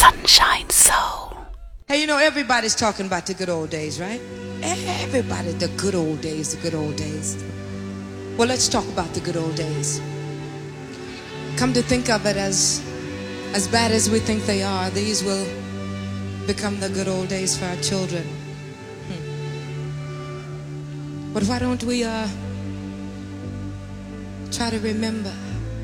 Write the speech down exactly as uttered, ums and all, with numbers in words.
Sunshine Soul. Hey, you know, everybody's talking about the good old days, right? Everybody, the good old days, the good old days. Well, let's talk about the good old days. Come to think of it, as as bad as we think they are, these will become the good old days for our children. Hmm. But why don't we uh, try to remember